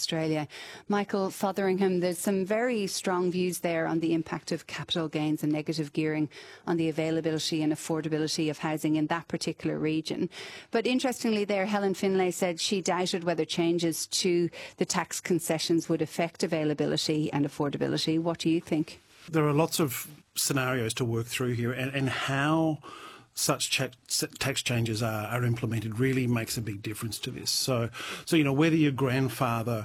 Australia. Michael Fotheringham, there's some very strong views there on the impact of capital gains and negative gearing on the availability and affordability of housing in that particular region. But interestingly there, Helen Finlay said she doubted whether changes to the tax concessions would affect availability and affordability. What do you think? There are lots of scenarios to work through here, and how such tax changes are implemented really makes a big difference to this. So whether your grandfather